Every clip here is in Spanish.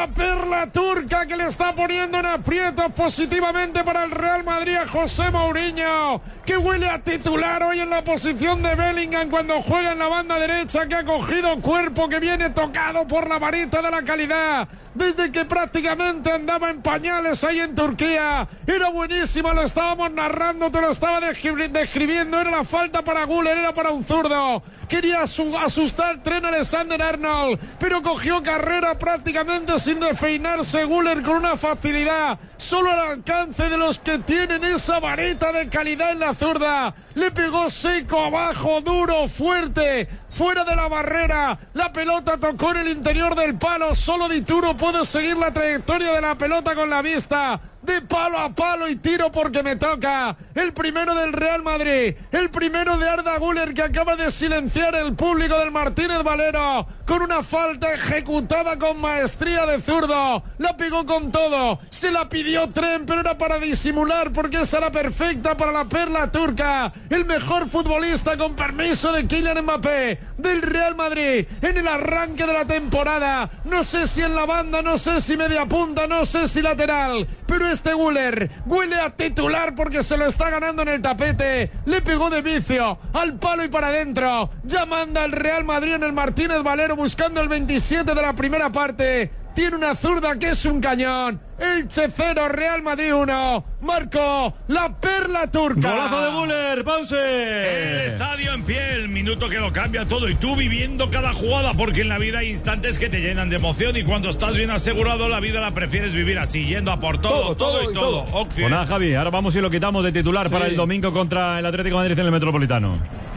la perla turca que le está poniendo en aprietos positivamente para el Real Madrid a José Mourinho, que huele a titular hoy en la posición de Bellingham cuando juega en la banda derecha, que ha cogido cuerpo, que viene tocado por la varita de la calidad desde que prácticamente andaba en pañales ahí en Turquía. Era buenísimo, lo estábamos narrando, te lo estaba describiendo. Era la falta para Güler, era para un zurdo. Quería asustar Trent Alexander-Arnold, pero cogió carrera prácticamente sin despeinarse Güler con una facilidad solo al alcance de los que tienen esa vareta de calidad en la zurda. Le pegó seco abajo, duro, fuerte, fuera de la barrera. La pelota tocó en el interior del palo. Solo Dituro puede seguir la trayectoria de la pelota con la vista. De palo a palo y tiro porque me toca. El primero del Real Madrid. El primero de Arda Güler, que acaba de silenciar el público del Martínez Valero con una falta ejecutada con maestría de zurdo. La pegó con todo. Se la pidió Trent, pero era para disimular porque esa era perfecta para la perla turca. El mejor futbolista, con permiso de Kylian Mbappé, del Real Madrid en el arranque de la temporada. No sé si en la banda, no sé si media punta, no sé si lateral, pero este Güler huele a titular porque se lo está ganando en el tapete. Le pegó de vicio al palo y para adentro. Ya manda el Real Madrid en el Martínez Valero buscando el 27 de la primera parte. Tiene una zurda que es un cañón. Elche 0, Real Madrid 1. Marco, la perla turca. Golazo de Güler, pause. El estadio en pie, el minuto que lo cambia todo. Y tú viviendo cada jugada, porque en la vida hay instantes que te llenan de emoción. Y cuando estás bien asegurado, la vida la prefieres vivir así, yendo a por todo y todo. Pues nada, Javi, ahora vamos y lo quitamos de titular para el domingo contra el Atlético de Madrid en el Metropolitano.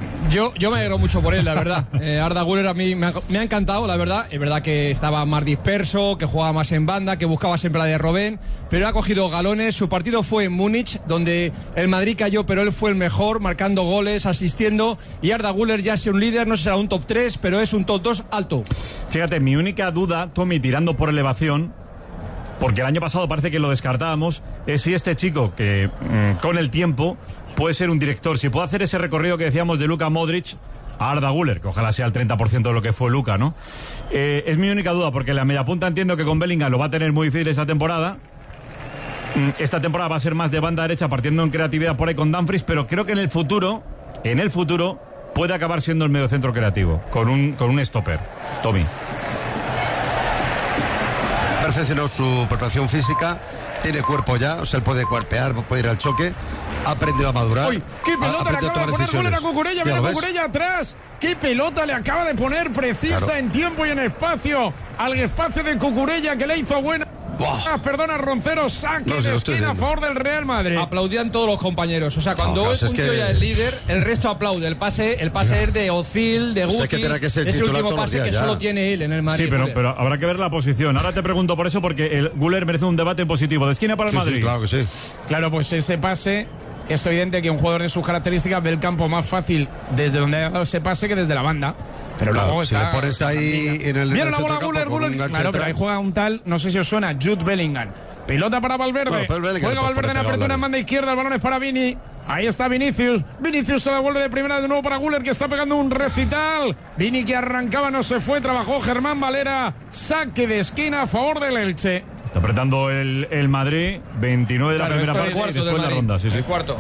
Yo me alegro mucho por él, la verdad. Arda Güler a mí me ha encantado, la verdad. Es verdad que estaba más disperso, que jugaba más en banda, que buscaba siempre la de Robben, pero ha cogido galones. Su partido fue en Múnich, donde el Madrid cayó, pero él fue el mejor, marcando goles, asistiendo. Y Arda Güler ya es un líder, no será un top 3, pero es un top 2 alto. Fíjate, mi única duda, Tommy, tirando por elevación, porque el año pasado parece que lo descartábamos, es si este chico, que con el tiempo puede ser un director, si puede hacer ese recorrido que decíamos de Luka Modric a Arda Güler, que ojalá sea el 30% de lo que fue Luka, ¿no? Es mi única duda, porque la media punta entiendo que con Bellingham lo va a tener muy difícil esa temporada. Esta temporada va a ser más de banda derecha, partiendo en creatividad por ahí con Dumfries, pero creo que en el futuro puede acabar siendo el mediocentro creativo, con un stopper. Tommy. Perfeccionó su preparación física, tiene cuerpo ya, o sea, él puede cuerpear, puede ir al choque, ha aprendido a madurar. ¡Uy! ¡Qué pelota le acaba de poner Güler a Cucurella! ¡Mira Cucurella atrás! ¡Qué pelota le acaba de poner precisa en tiempo y en espacio! Al espacio de Cucurella, que le hizo buena. Perdona, Roncero, saque de esquina a favor del Real Madrid. Aplaudían todos los compañeros. O sea, cuando un tío ya es líder, el resto aplaude. El pase es de Ozil, de Guti. Es el último pase que solo tiene él en el Madrid. Sí, pero habrá que ver la posición. Ahora te pregunto por eso, porque el Güler merece un debate positivo. De esquina para el Madrid. Sí, claro que sí. Claro, pues ese pase, es evidente que un jugador de sus características ve el campo más fácil desde donde ha dado ese pase que desde la banda. Pero claro, luego si le pones ahí en el viene la bola Güler. Claro, pero ahí juega un tal, no sé si os suena, Jude Bellingham. Pelota para Valverde. Juega Valverde en apertura en banda izquierda. El balón es para Vini. Ahí está Vinicius. Vinicius se devuelve de primera de nuevo para Güler, que está pegando un recital. Vini, que arrancaba, no se fue. Trabajó Germán Valera. Saque de esquina a favor del Elche. Está apretando el Madrid. 29 de la primera parte y después la ronda. Sí. Cuarto.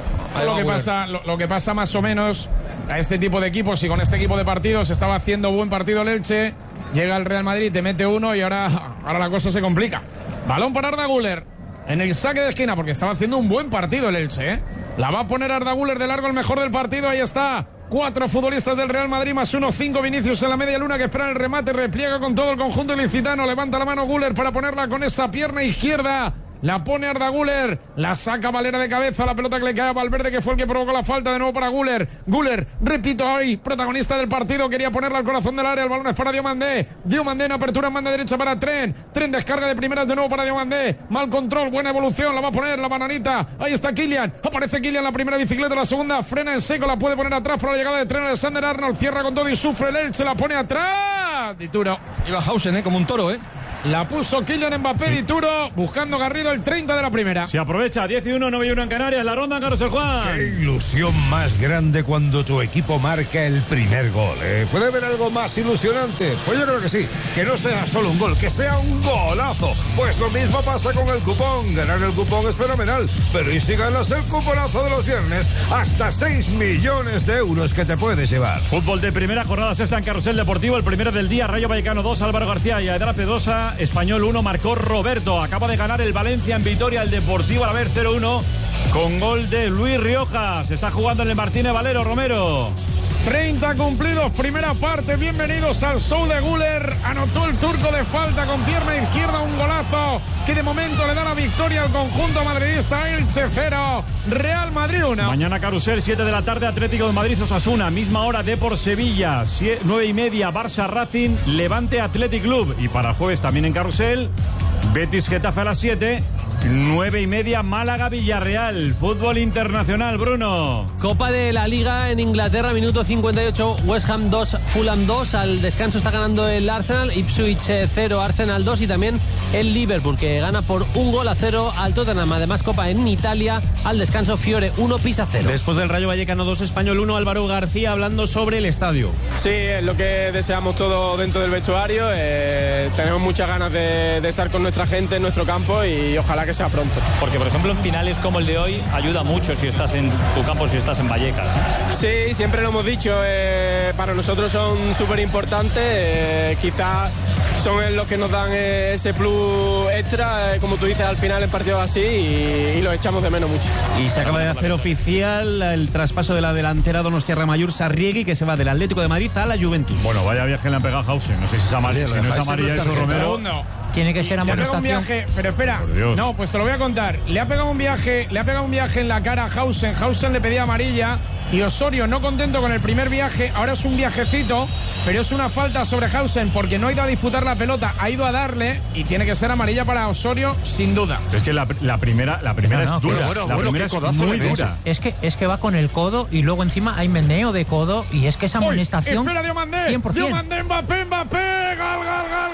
Lo que pasa más o menos a este tipo de equipos y con este equipo de partidos, estaba haciendo buen partido el Elche. Llega el Real Madrid, te mete uno y ahora la cosa se complica. Balón para Arda Güler en el saque de esquina, porque estaba haciendo un buen partido el Elche, ¿eh? La va a poner Arda Güler de largo, el mejor del partido. Ahí está. 4 futbolistas del Real Madrid más 1, 5 Vinicius en la media luna, que espera el remate. Repliega con todo el conjunto ilicitano. Levanta la mano Güler para ponerla con esa pierna izquierda. La pone Arda Güler, la saca Valera de cabeza, la pelota que le cae a Valverde, que fue el que provocó la falta, de nuevo para Güler. Güler, repito, hoy protagonista del partido, quería ponerla al corazón del área, el balón es para Diomandé. Diomandé en apertura en banda derecha para Trent. Trent descarga de primeras de nuevo para Diomandé. Mal control, buena evolución, la va a poner la bananita. Ahí está Kylian, aparece Kylian, la primera bicicleta, la segunda frena en seco, la puede poner atrás para la llegada de Trent Alexander-Arnold. Cierra con todo y sufre el Elche, la pone atrás. Dituro. Iba Hausen, como un toro, La puso Kylian Mbappé, sí. Dituro, buscando Garrido el 30 de la primera. Se aprovecha, 10-1, 9-1 en Canarias, la ronda, Carlos el Juan. Qué ilusión más grande cuando tu equipo marca el primer gol, ¿eh? ¿Puede haber algo más ilusionante? Pues yo creo que sí, que no sea solo un gol, que sea un golazo. Pues lo mismo pasa con el cupón. Ganar el cupón es fenomenal, pero ¿y si ganas el cuponazo de los viernes? Hasta 6 millones de euros que te puedes llevar. Fútbol de primera, jornada sexta en Carrusel Deportivo, el primero del día, Rayo Vallecano 2, Álvaro García y Aedra Pedosa, Español 1, marcó Roberto. Acaba de ganar el Valencia en Vitoria, el Deportivo a la vez 0-1, con gol de Luis Riojas. Está jugando en el Martínez Valero, Romero. 30 cumplidos, primera parte, bienvenidos al show de Güler. Anotó el turco de falta con pierna izquierda, un golazo que de momento le da la victoria al conjunto madridista. Elche 0, Real Madrid 1. Mañana Carrusel, 7 de la tarde, Atlético de Madrid Osasuna, misma hora Depor Sevilla, 9:30 Barça Racing, Levante Athletic Club. Y para el jueves también en Carrusel, Betis Getafe a las 7, 9:30 Málaga Villarreal. Fútbol internacional, Bruno. Copa de la Liga en Inglaterra, minuto 58, West Ham 2, Fulham 2. Al descanso está ganando el Arsenal, Ipswich 0, Arsenal 2, y también el Liverpool, que gana por 1-0 al Tottenham. Además, Copa en Italia, al descanso Fiore 1, Pisa 0. Después del Rayo Vallecano 2, Español 1, Álvaro García hablando sobre el estadio. Sí, es lo que deseamos todos dentro del vestuario. Tenemos muchas ganas de estar con nuestra gente en nuestro campo y ojalá que sea pronto. Porque, por ejemplo, en finales como el de hoy, ayuda mucho si estás en tu campo, si estás en Vallecas. Sí, siempre lo hemos dicho, para nosotros son súper importantes, quizás son los que nos dan ese plus extra, como tú dices, al final en partidos así, y lo echamos de menos mucho. Y se acaba de hacer oficial el traspaso de la delantera donostiarra Mayur Sarriegui, que se va del Atlético de Madrid a la Juventus. Bueno, vaya viaje le han pegado a Hausen, no sé si es amarilla, si no es amarilla eso, Romero. Tiene que ser amonestación. Viaje, pero espera, no, pues te lo voy a contar. Le ha pegado un viaje en la cara a Hausen. Hausen le pedía amarilla y Osorio, no contento con el primer viaje, ahora es un viajecito, pero es una falta sobre Hausen porque no ha ido a disputar la pelota, ha ido a darle, y tiene que ser amarilla para Osorio sin duda. Es que la primera es dura, la primera es muy dura. Es que va con el codo y luego encima hay meneo de codo y es que esa amonestación. Espera, Diomandé, 100%. Diomandé, Mbappé, gal.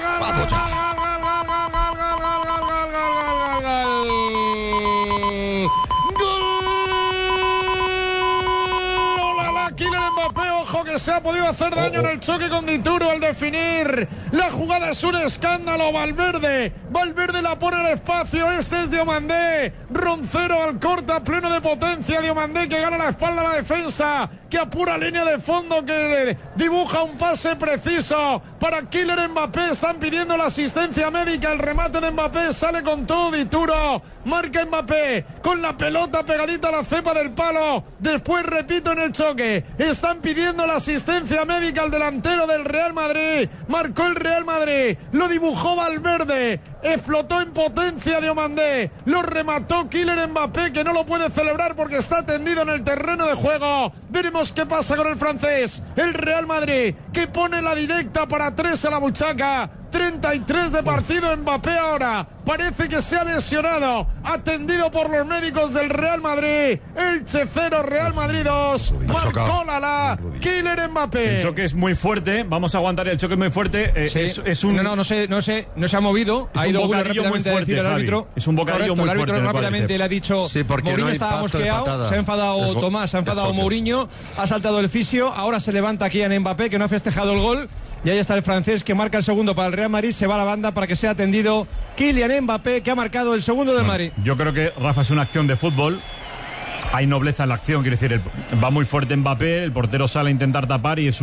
Kylian Mbappé, ojo que se ha podido hacer daño en el choque con Dituro al definir. La jugada es un escándalo. Valverde la pone al espacio. Este es Diomandé. Roncero al corta, pleno de potencia. Diomandé que gana la espalda a la defensa, que apura línea de fondo, que dibuja un pase preciso para Kylian Mbappé. Están pidiendo la asistencia médica. El remate de Mbappé sale con todo Dituro. Marca Mbappé con la pelota pegadita a la cepa del palo. Después repito en el choque. Están pidiendo la asistencia médica al delantero del Real Madrid. Marcó el Real Madrid. Lo dibujó Valverde. Explotó en potencia Diomandé. Lo remató Kylian Mbappé, que no lo puede celebrar porque está tendido en el terreno de juego. Veremos qué pasa con el francés. El Real Madrid, que pone la directa para 3 a la buchaca. 33 de partido. Mbappé ahora parece que se ha lesionado, atendido por los médicos del Real Madrid. Elche 0, Real Madrid 2. Marcó Kylian Mbappé. El choque es muy fuerte, vamos a aguantar, el choque es muy fuerte. Sí. No se ha movido. Es ha ido un bocadillo muy fuerte, el árbitro. Es un bocadillo muy fuerte. El árbitro rápidamente le ha dicho, sí, porque Mourinho no estaba mosqueado, se ha enfadado Tomás, se ha enfadado Mourinho, ha saltado el fisio, ahora se levanta Kylian Mbappé, que no ha festejado el gol. Y ahí está el francés que marca el segundo para el Real Madrid. Se va a la banda para que sea atendido Kylian Mbappé, que ha marcado el segundo del Madrid. Yo creo que, Rafa, es una acción de fútbol. Hay nobleza en la acción, quiere decir, va muy fuerte Mbappé, el portero sale a intentar tapar y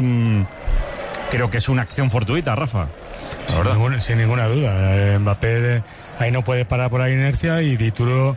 creo que es una acción fortuita, Rafa. Sin ninguna duda. Mbappé ahí no puede parar por la inercia y Dituro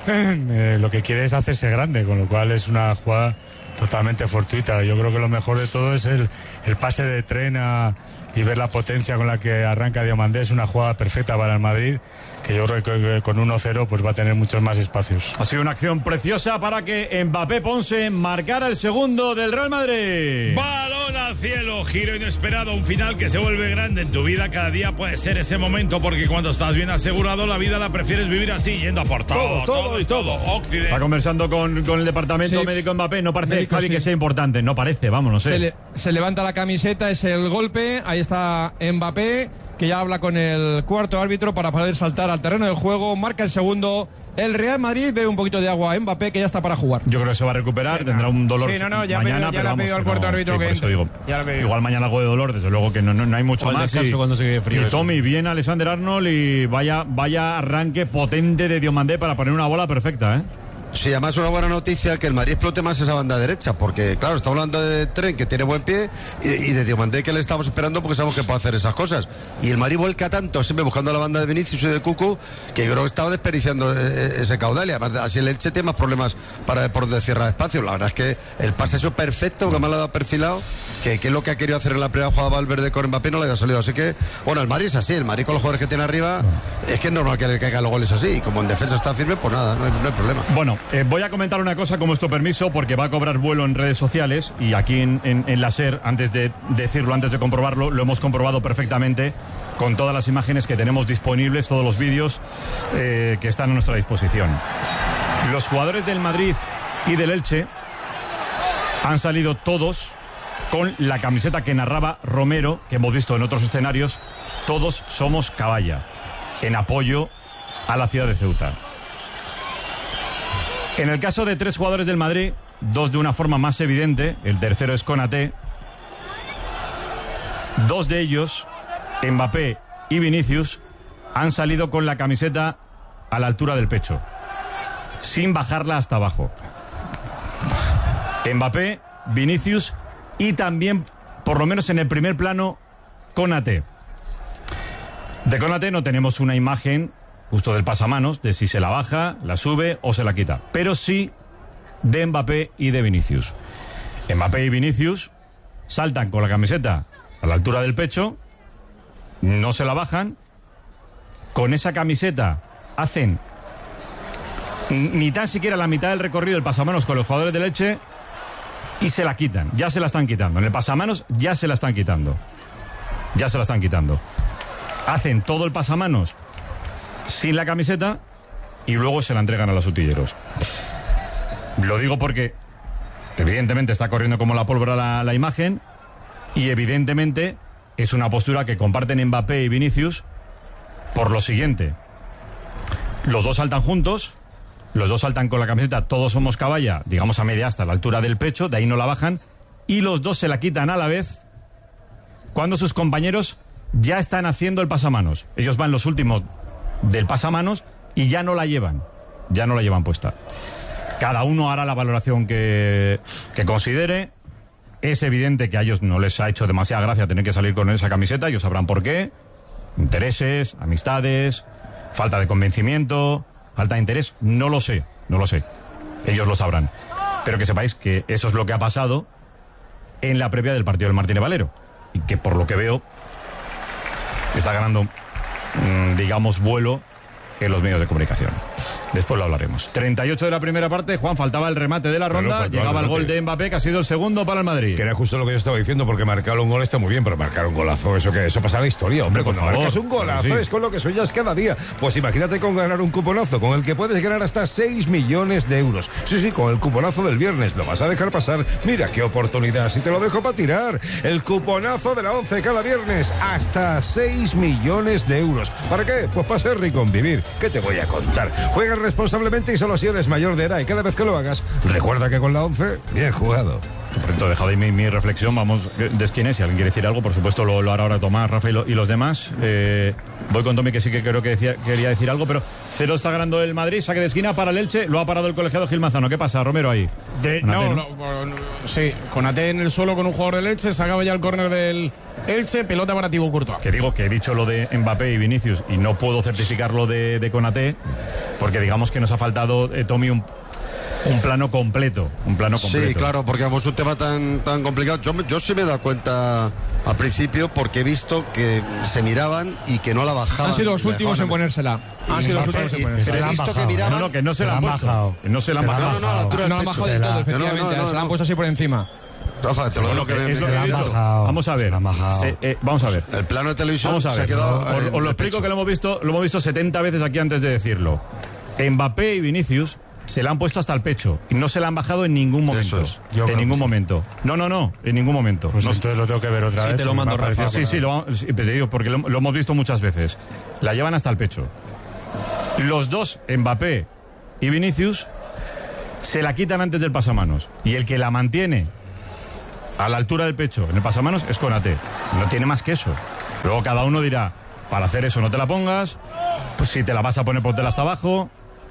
lo que quiere es hacerse grande, con lo cual es una jugada totalmente fortuita. Yo creo que lo mejor de todo es el pase de tren y ver la potencia con la que arranca Diomandé. Es una jugada perfecta para el Madrid, que yo creo que con 1-0 pues va a tener muchos más espacios. Ha sido una acción preciosa para que Mbappé Ponce marcara el segundo del Real Madrid. Balón al cielo, giro inesperado, un final que se vuelve grande en tu vida. Cada día puede ser ese momento, porque cuando estás bien asegurado, la vida la prefieres vivir así, yendo a por todo. Occidente. Está conversando con el departamento médico Mbappé. No parece, médico, Javi, que sea importante. No parece, vamos, no sé. Se levanta la camiseta, es el golpe. Ahí está Mbappé. que ya habla con el cuarto árbitro para poder saltar al terreno del juego. Marca el segundo. El Real Madrid bebe un poquito de agua a Mbappé, que ya está para jugar. Yo creo que se va a recuperar, Sí, tendrá un dolor ya mañana, le ha pedido al cuarto árbitro que por eso entre. digo, Ya le ha pedido. igual mañana algo de dolor, desde luego que no hay mucho O al más. descanso cuando se quede frío Y eso. Tommy, viene Alexander Arnold y vaya arranque potente de Diomandé para poner una bola perfecta, ¿eh? Sí, además una buena noticia que el Madrid explote más esa banda derecha, porque claro, estamos hablando de Tren, que tiene buen pie, y de Diomandé, que le estamos esperando porque sabemos que puede hacer esas cosas. Y el Madrid vuelca tanto, siempre buscando la banda de Vinicius y de Cucu, que yo creo que estaba desperdiciando ese caudal, y además así el Elche tiene más problemas por cierrar espacio. La verdad es que el pase es perfecto, que más le ha dado perfilado, que es lo que ha querido hacer en la primera jugada Valverde con Mbappé, no le ha salido. Así que, bueno, el Madrid es así, el Madrid con los jugadores que tiene arriba, es que es normal que le caigan los goles así, y como en defensa está firme, pues nada, no hay problema. Bueno, voy a comentar una cosa con vuestro permiso, porque va a cobrar vuelo en redes sociales, y aquí en la SER, antes de decirlo, antes de comprobarlo, lo hemos comprobado perfectamente con todas las imágenes que tenemos disponibles, todos los vídeos que están a nuestra disposición. Los jugadores del Madrid y del Elche han salido todos con la camiseta que narraba Romero, que hemos visto en otros escenarios, todos somos caballa, en apoyo a la ciudad de Ceuta. En el caso de 3 jugadores del Madrid, 2 de una forma más evidente, el tercero es Konaté, 2 de ellos, Mbappé y Vinicius, han salido con la camiseta a la altura del pecho, sin bajarla hasta abajo. Mbappé, Vinicius y también, por lo menos en el primer plano, Konaté. De Konaté no tenemos una imagen justo del pasamanos, de si se la baja, la sube o se la quita, pero sí de Mbappé y de Vinicius. Mbappé y Vinicius saltan con la camiseta a la altura del pecho, no se la bajan, con esa camiseta hacen ni tan siquiera la mitad del recorrido del pasamanos con los jugadores de Elche y se la quitan, ya se la están quitando. En el pasamanos ya se la están quitando. Ya se la están quitando. Hacen todo el pasamanos sin la camiseta y luego se la entregan a los utilleros. Lo digo porque evidentemente está corriendo como la pólvora la imagen, y evidentemente es una postura que comparten Mbappé y Vinicius por lo siguiente: los dos saltan juntos, los dos saltan con la camiseta todos somos caballa, digamos a media asta, a la altura del pecho, de ahí no la bajan, y los dos se la quitan a la vez cuando sus compañeros ya están haciendo el pasamanos. Ellos van los últimos del pasamanos y ya no la llevan puesta. Cada uno hará la valoración que considere. Es evidente que a ellos no les ha hecho demasiada gracia tener que salir con esa camiseta, ellos sabrán por qué. Intereses, amistades, falta de convencimiento, falta de interés, no lo sé, ellos lo sabrán. Pero que sepáis que eso es lo que ha pasado en la previa del partido del Martínez Valero, y que por lo que veo está ganando, digamos, vuelo en los medios de comunicación. Después lo hablaremos. 38 de la primera parte, Juan, faltaba el remate de la ronda, llegaba el gol de Mbappé, que ha sido el segundo para el Madrid. Que era justo lo que yo estaba diciendo, porque marcar un gol está muy bien, pero marcar un golazo, eso pasa a la historia, hombre. Cuando marcas un golazo, sí, es con lo que sueñas cada día. Pues imagínate con ganar un cuponazo, con el que puedes ganar hasta 6 millones de euros. Sí, con el cuponazo del viernes, ¿lo vas a dejar pasar? Mira qué oportunidad, si te lo dejo para tirar. El cuponazo de la 11 cada viernes, hasta 6 millones de euros. ¿Para qué? Pues para ser rico en vivir. ¿Qué te voy a contar? Juega responsablemente y solo si eres mayor de edad, y cada vez que lo hagas, recuerda que con la 11, bien jugado. Por cierto, dejado ahí mi reflexión, vamos, de quién es, si alguien quiere decir algo, por supuesto lo hará ahora Tomás, Rafa y los demás. Voy con Tommy, que sí que creo que quería decir algo, pero 0 está ganando el Madrid, saque de esquina para el Elche, lo ha parado el colegiado Gil Manzano. ¿Qué pasa, Romero, ahí? Sí, Konaté en el suelo con un jugador del Elche, sacaba ya el córner del Elche, pelota para Thibaut Courtois. Que digo que he dicho lo de Mbappé y Vinicius y no puedo certificar lo de Konaté, porque digamos que nos ha faltado, Tommy, un plano completo. Sí, claro, porque es un tema tan complicado. Yo sí me he dado cuenta al principio, porque he visto que se miraban y que no la bajaban. Han sido los últimos en ponérsela. He visto que miraban. No, que no se la han puesto. No se la han bajado. No, a la altura no la del han pecho. bajado del todo, efectivamente. Se la han puesto así por encima. Rafa, te lo digo que es lo que he dicho. Vamos a ver. Vamos a ver. El plano de televisión vamos a ver. se ha quedado. Os lo explico, que lo hemos visto 70 veces aquí antes de decirlo. Mbappé y Vinicius se la han puesto hasta el pecho y no se la han bajado en ningún momento. En ningún momento. No, en ningún momento. Pues no, entonces lo tengo que ver otra vez. Sí, te lo mando, Rafa. Sí, te digo, porque lo hemos visto muchas veces. La llevan hasta el pecho. Los dos, Mbappé y Vinicius, se la quitan antes del pasamanos. Y el que la mantiene a la altura del pecho en el pasamanos es Konaté. No tiene más que eso. Luego cada uno dirá, para hacer eso no te la pongas, pues si te la vas a poner, póntela hasta abajo.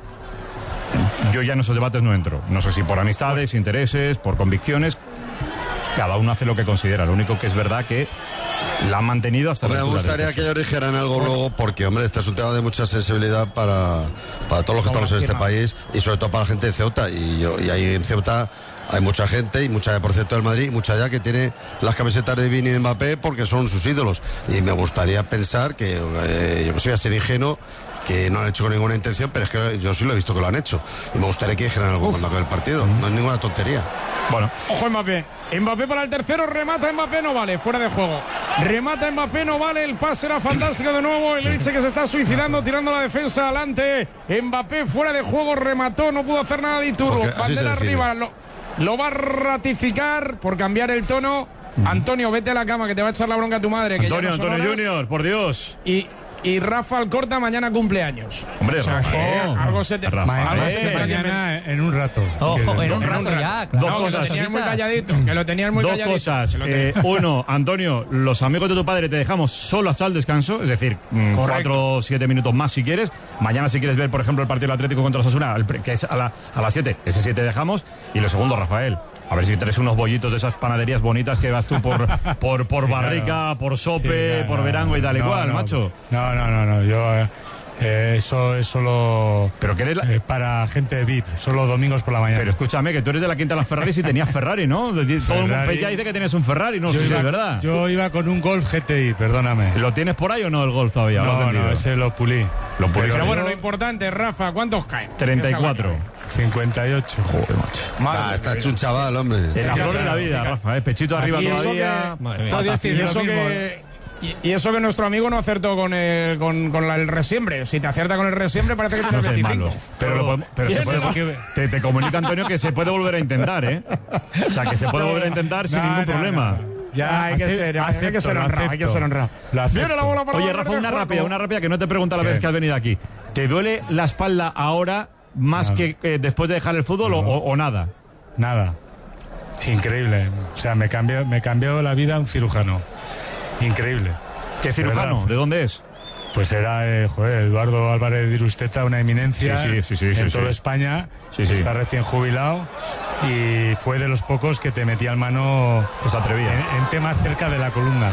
Yo ya en esos debates no entro. No sé si por amistades, intereses, por convicciones. Cada uno hace lo que considera. Lo único que es verdad que la han mantenido hasta la altura. Me gustaría que ellos dijeran algo luego, porque, hombre, este es un tema de mucha sensibilidad para todos los que estamos en este país y sobre todo para la gente de Ceuta. Y ahí en Ceuta hay mucha gente, y mucha, por cierto, del Madrid, y mucha ya que tiene las camisetas de Vini y de Mbappé porque son sus ídolos. Y me gustaría pensar que, yo que sé, a ser ingenuo, que no han hecho con ninguna intención, pero es que yo sí lo he visto que lo han hecho. Y me gustaría que dijeran algo cuando acabe el partido. No es ninguna tontería. Bueno. Ojo Mbappé. Mbappé para el tercero, remata Mbappé, no vale, fuera de juego. Remata Mbappé, no vale, el pase era fantástico de nuevo, el Elche que se está suicidando, tirando la defensa adelante. Mbappé fuera de juego, remató, no pudo hacer nada de Iturbo. Bandera arriba, lo va a ratificar por cambiar el tono. Antonio, vete a la cama que te va a echar la bronca a tu madre. Que Antonio Junior, por Dios. Y Rafa Alcorta mañana cumpleaños. Hombre, o sea, algo se te... mañana en un rato. Ojo, en un rato ya. Dos cosas. Que lo tenías muy calladito. Que lo tenías muy calladito. Dos cosas. Uno, Antonio, los amigos de tu padre te dejamos solo hasta el descanso. Es decir, 4 o 7 minutos más si quieres. Mañana si quieres ver, por ejemplo, el partido del Atlético contra Osasuna, que es a las 7. Ese 7 dejamos. Y lo segundo, Rafael. A ver si traes unos bollitos de esas panaderías bonitas que vas tú por Barrica, claro. Por Sope, por Verango y tal y cual, macho. No. Yo eso es solo para gente VIP, solo domingos por la mañana. Pero escúchame, que tú eres de la Quinta de las Ferraris y tenías Ferrari, ¿no? Todo el mundo ya dice que tienes un Ferrari, no sé si es verdad. Yo iba con un Golf GTI, perdóname. ¿Lo tienes por ahí o no el Golf todavía? No, ese lo pulí. Pero bueno, lo importante, Rafa, ¿cuántos caen? 34. 58. Joder, macho. Está hecho un chaval, hombre. En la flor de la vida, Rafa, pechito arriba todavía. Y eso que nuestro amigo no acertó con el resiembre. Si te acierta con el resiembre parece que tienes 25. Malo. Pero te comunica, Antonio, que se puede volver a intentar, ¿eh? O sea, que se puede volver a intentar sin ningún problema. Ya hay que ser honrado. Viene la bola para Oye, Rafa, una rápida que no te pregunta la vez que has venido aquí. ¿Te duele la espalda ahora más que después de dejar el fútbol o nada? Nada. Es increíble. O sea, me cambió la vida un cirujano. Increíble. ¿Qué cirujano? ¿De dónde es? Pues era Eduardo Álvarez de Irusteta, una eminencia en toda España. Está recién jubilado y fue de los pocos que te metía en mano en temas cerca de la columna.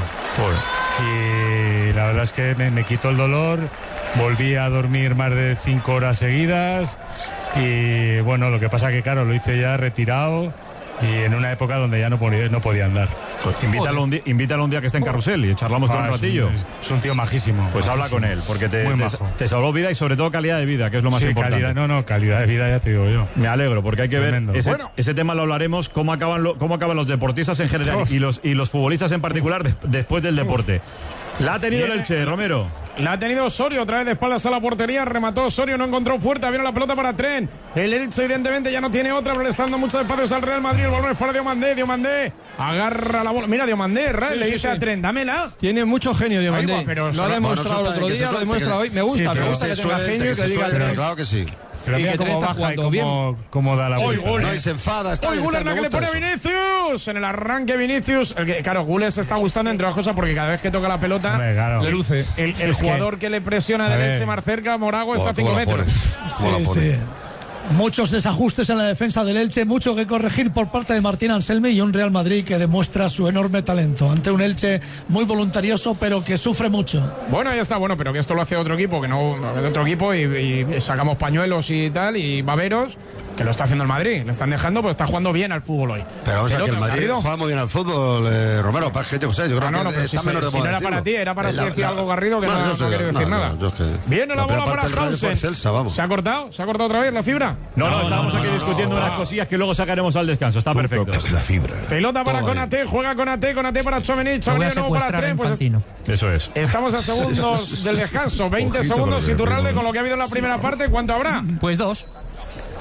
Y la verdad es que me quitó el dolor, volví a dormir más de 5 horas seguidas y bueno, lo que pasa que claro, lo hice ya retirado y en una época donde ya no podía andar. Pues invítalo un día que esté en Carrusel y charlamos con un ratillo. Es un tío majísimo. Pues habla con él, porque te salvó vida y sobre todo calidad de vida, que es lo más importante. Calidad de vida ya te digo yo. Me alegro, porque hay que ver, ese tema lo hablaremos, cómo acaban los deportistas en general y los futbolistas en particular después del deporte. La ha tenido el Elche, Romero. La ha tenido Osorio, otra vez de espaldas a la portería, remató Osorio, no encontró puerta, viene la pelota para Tren. El Elche evidentemente ya no tiene otra, pero le está dando muchos espacios al Real Madrid, el balón es para Diomandé agarra la bola, mira Diomandé, le dice a Tren, dámela. Tiene mucho genio Diomandé, pero lo ha demostrado el otro día, lo demuestra hoy, me gusta que tenga genio y que diga Tren. Claro que sí. Pero mira cómo baja y cómo da la vuelta. No, y se enfada. Hoy Guller la que le pone a Vinicius. En el arranque Vinicius. Claro, Guller se está gustando entre otras cosas porque cada vez que toca la pelota le luce. El jugador que le presiona de Elche más cerca, Morago, está a 5 metros. Sí. Muchos desajustes en la defensa del Elche, mucho que corregir por parte de Martín Anselmi y un Real Madrid que demuestra su enorme talento ante un Elche muy voluntarioso pero que sufre mucho. Bueno, ya está, pero que esto lo hace otro equipo, y sacamos pañuelos y tal, y baberos, que lo está haciendo el Madrid. Le están dejando, pues está jugando bien al fútbol hoy. Pero que el Madrid juega muy bien al fútbol, Romero, para que yo creo que está menos de moda. No era para ti, era para decir algo Garrido que no quiere decir nada. Viene la bola para Hansen. ¿Se ha cortado otra vez la fibra? No, estábamos aquí discutiendo unas cosillas que luego sacaremos al descanso. Está perfecto. La fibra. Pelota para Konaté, juega Konaté para Tchouaméni de nuevo para Tren. Pues eso es. Estamos a segundos del descanso, 20 segundos Iturralde con lo que ha habido en la primera parte. ¿Cuánto habrá? Pues 2.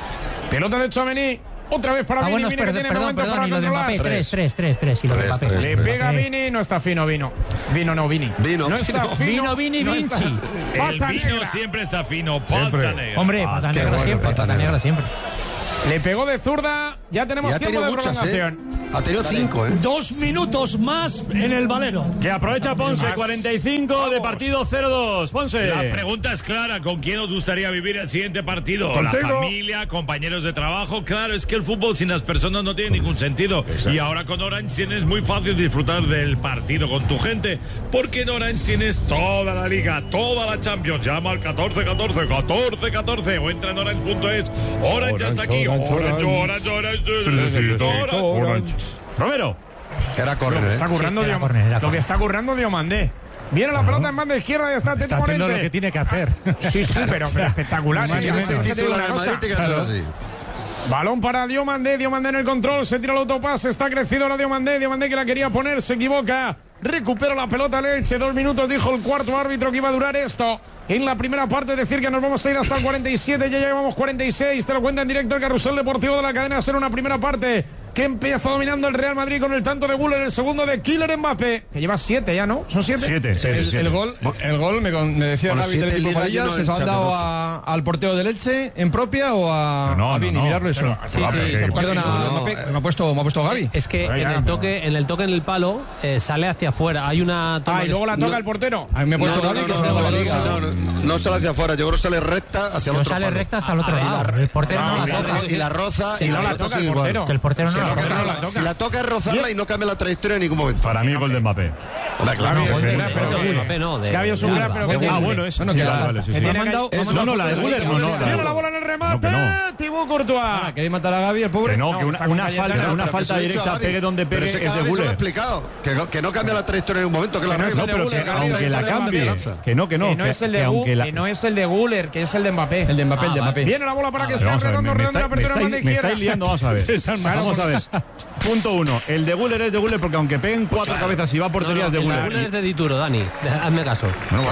Pelota de Tchouaméni. Otra vez para Vini, Vini que tiene momentos para y lo de controlar. Mbappé, 3. Y lo de Mbappé. Le pega Vini, no está fino Vino. Vini. No está fino. Vini, Vinci. El Vino siempre está fino. Pata negra. Hombre, pata negra siempre. Le pegó de zurda. Ya tenemos tiempo de prolongación. Ha tenido 5, 2 minutos más en el Valero. Que aprovecha Ponce, 45 de partido 0-2. Ponce. La pregunta es clara, ¿con quién os gustaría vivir el siguiente partido? Contigo. La familia, compañeros de trabajo. Claro, es que el fútbol sin las personas no tiene ningún sentido. Exacto. Y ahora con Orange tienes muy fácil disfrutar del partido con tu gente, porque en Orange tienes toda la liga, toda la Champions. Llama al 1414 o entra en orange.es. Orange ya está aquí. Orange. Romero. Era córner, Lo que está currando Diomandé. Viene la pelota en banda izquierda y está atento Está haciendo Morente. lo que tiene que hacer. Sí, pero espectacular. Si quieres ser titular en el Madrid, te quedas así. Balón para Diomandé en el control, se tira el autopase, está crecido la Diomandé que la quería poner, se equivoca. Recupera la pelota Elche, 2 minutos, dijo el cuarto árbitro que iba a durar esto. En la primera parte, decir que nos vamos a ir hasta el 47, ya llevamos 46, te lo cuenta en directo el Carrusel Deportivo de la cadena SER, una primera parte que empieza dominando el Real Madrid con el tanto de Güler, el segundo de Kylian Mbappé, que lleva 7 ya, ¿no? ¿Son 7? 7. El gol, me decía Bueno, Gaby del 7 equipo Liga, Padilla, yo no ¿se he lo han echado dado ocho. al portero del Elche en propia o a Vini? Mirarlo eso. Perdona, me ha puesto Gaby. Es que en el toque en el palo sale hacia afuera. Hay una toma. Y luego la toca el portero. A mí me ha puesto Gaby que se lo la liga. No sale hacia afuera, yo creo que sale recta hacia el No otro sale palo. recta hasta el otro lado. El portero no la toca. Y la roza Si y no la la pelota toca el sigue igual. portero. Que el portero no la toca. Si la toca es rozarla y no cambia la trayectoria en ningún momento. Para mí, gol de Mbappé. Hombre, claro. Gaby es un crack, pero que tiene. Bueno, eso. Bueno, Sí, que vale, sí, sí. me ha mandado. No, la de Güler, no. Viene la bola en el remate. Thibaut Courtois. ¿Queréis matar a Gaby, el pobre? Que no, que una falta directa, pegue donde Pero pegue, ese es de cada vez se lo he Güler. explicado. Que no cambia la trayectoria en ningún momento, que la Que no es regla. el de Pero Güler, que aunque la cambie, que no, Que no es el de que no es el de Güler, que es el de Mbappé. El de Mbappé. Viene la bola para que Pero sea vamos a ver, redondo, redondo, la apertura en banda me izquierda. estáis liando, vamos a ver. Vamos a ver. Punto 1. El de Güler es de Güler porque aunque peguen 4 cabezas y va a porterías de El Güler. Güler es de Dituro, Dani. Hazme caso.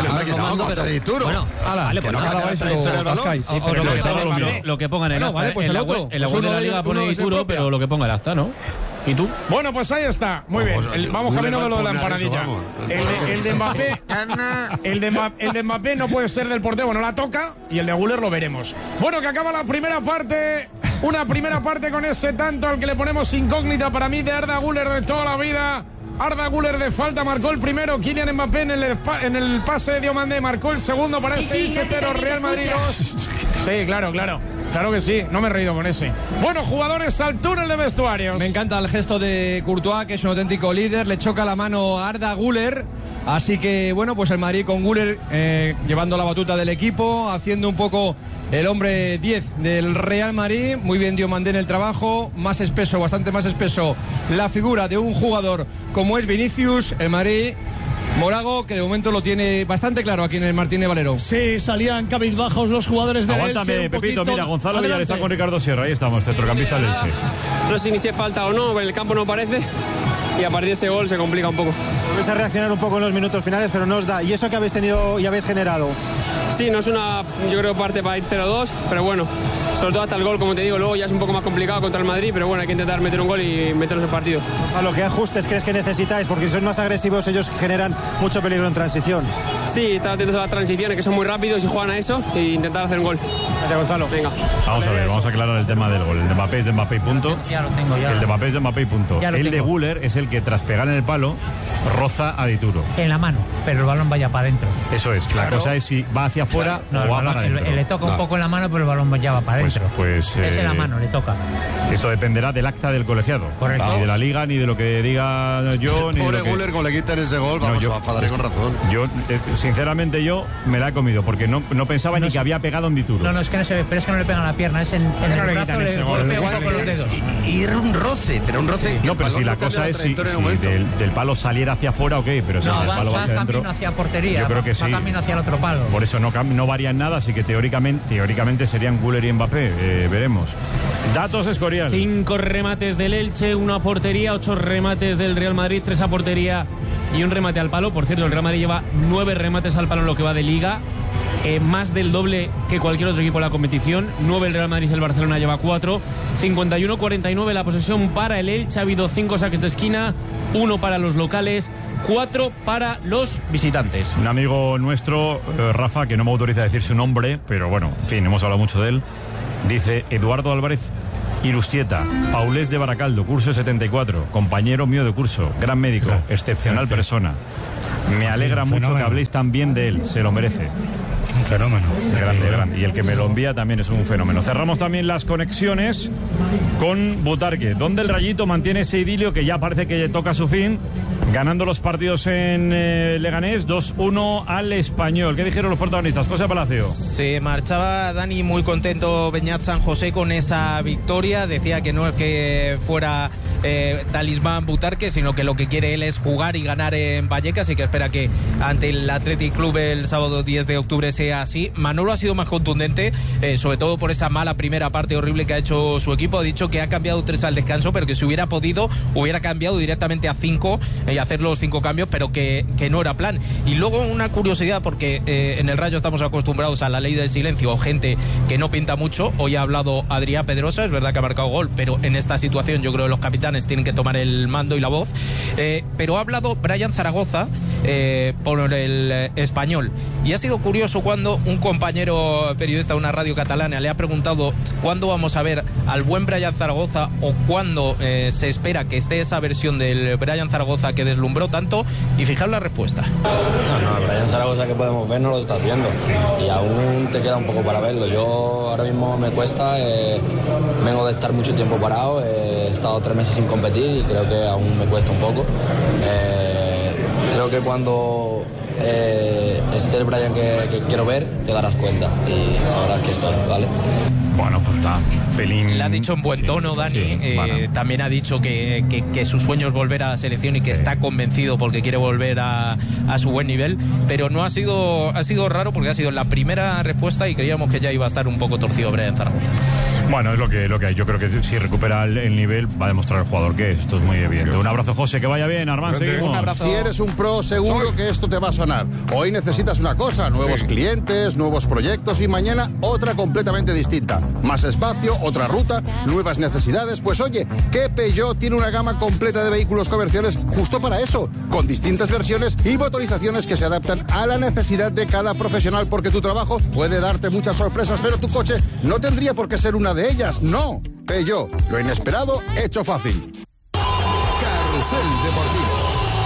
Vale, que no cambia la trayectoria del balón. Sí, pero lo que pongan en el acta. Vale, pues el otro. En la web de la liga pone Dituro, pero lo que ponga el acta, ¿no? ¿Y tú? Bueno, pues ahí está. Muy bien. Vamos camino de lo de la empanadilla. El de Mbappé. El de Mbappé no puede ser del portero. Bueno, la toca. Y el de Güler lo veremos. Bueno, que acaba la primera parte. Una primera parte con ese tanto al que le ponemos incógnita para mí de Arda Güler de toda la vida. Arda Güler de falta marcó el primero. Kylian Mbappé en el pase de Diomandé marcó el segundo para este Elche 0, Real Madrid 2. Sí, claro. Claro que sí, no me he reído con ese. Bueno, jugadores al túnel de vestuarios. Me encanta el gesto de Courtois, que es un auténtico líder. Le choca la mano a Arda Güler. Así que, bueno, pues el Madrid con Güler llevando la batuta del equipo, haciendo un poco el hombre 10 del Real Madrid. Muy bien Diomandé en el trabajo. Más espeso, bastante más espeso la figura de un jugador como es Vinicius. El Madrid, Morago, que de momento lo tiene bastante claro aquí en el Martín de Valero. Sí, salían cabizbajos los jugadores del Elche. Aguántame, Pepito. Mira, Gonzalo Villar está con Ricardo Sierra. Ahí estamos, centrocampista del Elche. No sé ni si es falta o no, en el campo no parece. Y a partir de ese gol se complica un poco. Vais a reaccionar un poco en los minutos finales, pero no os da. ¿Y eso que habéis tenido y habéis generado? Sí, no es una, yo creo, parte para ir 0-2, pero bueno, sobre todo hasta el gol, como te digo, luego ya es un poco más complicado contra el Madrid, pero bueno, hay que intentar meter un gol y meternos en partido. A lo que ajustes crees que necesitáis, porque si sois más agresivos, ellos generan mucho peligro en transición. Sí, estar atentos a las transiciones, que son muy rápidos y juegan a eso, e intentar hacer un gol. Gracias, Gonzalo. Venga. Vamos a ver, vamos a aclarar el tema del gol. El de Mbappé es de Mbappé y punto. Ya lo tengo, ya. El de Mbappé es de Mbappé y punto. Ya lo El de tengo. Güler es el que tras pegar en el palo roza a Dituro. En la mano, pero el balón vaya para adentro. Eso es. La cosa es si va hacia afuera No, o el va balón- para adentro. le toca un poco en la mano, pero el balón ya va para adentro. Pues, es en la mano, le toca. Eso dependerá del acta del colegiado. Correcto. Ni de la liga, ni de lo que diga yo, ni de Pobre lo que... Güler, como le quitan ese gol, vamos, yo a enfadar con razón. Yo, sinceramente, yo me la he comido porque no pensaba ni que había pegado en Dituro. No, es que no se ve, pero es que no le pegan la pierna, es en el le brazo, quitan le ese gol. golpea un poco con los dedos. Y era un roce, pero un roce. No, pero si la cosa es si del palo saliera hacia afuera, ok, pero si No, el va palo va hacia adentro. camino hacia portería, Yo creo que va sí. camino hacia el otro palo. Por eso no varía en nada, así que teóricamente serían Güler y Mbappé. Veremos. Datos Escorial. 5 remates del Elche, 1 a portería, 8 remates del Real Madrid, 3 a portería y un remate al palo. Por cierto, el Real Madrid lleva 9 remates al palo en lo que va de Liga. más del doble que cualquier otro equipo en la competición. 9 el Real Madrid, el Barcelona lleva 4. 51-49 la posesión para el Elche. Ha habido 5 saques de esquina, 1 para los locales, 4 para los visitantes. Un amigo nuestro, Rafa, que no me autoriza a decir su nombre, pero bueno, en fin, hemos hablado mucho de él, dice: Eduardo Álvarez Irustieta, Paulés de Baracaldo, curso 74, compañero mío de curso, gran médico, excepcional persona. Me alegra mucho que habléis tan bien de él, se lo merece. Un fenómeno. Grande, grande. Y el que me lo envía también es un fenómeno. Cerramos también las conexiones con Butarque, donde el Rayito mantiene ese idilio que ya parece que toca su fin, ganando los partidos en Leganés 2-1 al Español. ¿Qué dijeron los protagonistas? José Palacio. Se marchaba Dani muy contento, Beñat San José, con esa victoria. Decía que no es que fuera talismán Butarque, sino que lo que quiere él es jugar y ganar en Vallecas, y que espera que ante el Athletic Club el sábado 10 de octubre sea así. Manolo ha sido más contundente, sobre todo por esa mala primera parte horrible que ha hecho su equipo. Ha dicho que ha cambiado 3 al descanso, pero que si hubiera podido hubiera cambiado directamente a 5 y hacer los 5 cambios, pero que no era plan. Y luego una curiosidad, porque en el Rayo estamos acostumbrados a la ley del silencio, o gente que no pinta mucho. Hoy ha hablado Adrián Pedrosa, es verdad que ha marcado gol, pero en esta situación yo creo que los capitanes tienen que tomar el mando y la voz. Pero ha hablado Brian Zaragoza por el Español, y ha sido curioso cuando un compañero periodista de una radio catalana le ha preguntado cuándo vamos a ver al buen Brian Zaragoza, o cuándo se espera que esté esa versión del Brian Zaragoza que deslumbró tanto, y fijaos la respuesta. No, Brian Zaragoza que podemos ver no lo estás viendo, y aún te queda un poco para verlo. Yo ahora mismo me cuesta, vengo de estar mucho tiempo parado, he estado 3 meses sin competir y creo que aún me cuesta un poco. Creo que cuando esté el Brian que quiero ver, te darás cuenta y sabrás que estoy, ¿vale? Bueno, pues nada, pelín... Le ha dicho en buen tono, Dani. Bueno. También ha dicho que su sueño es volver a la selección y que está convencido porque quiere volver a su buen nivel. Pero no ha sido raro, porque ha sido la primera respuesta y creíamos que ya iba a estar un poco torcido Brian Zaragoza. Bueno, es lo que hay. Yo creo que si recupera el nivel va a demostrar el jugador que es. Esto es muy evidente. Un abrazo, José, que vaya bien. Armán, seguimos. Un abrazo. Si eres un pro, seguro que esto te va a sonar. Hoy necesitas una cosa, nuevos clientes, nuevos proyectos, y mañana otra completamente distinta. Más espacio, otra ruta, nuevas necesidades. Pues oye, que Peugeot tiene una gama completa de vehículos comerciales justo para eso, con distintas versiones y motorizaciones que se adaptan a la necesidad de cada profesional, porque tu trabajo puede darte muchas sorpresas, pero tu coche no tendría por qué ser una de ellas. No, Peugeot, lo inesperado hecho fácil. Carrusel Deportivo.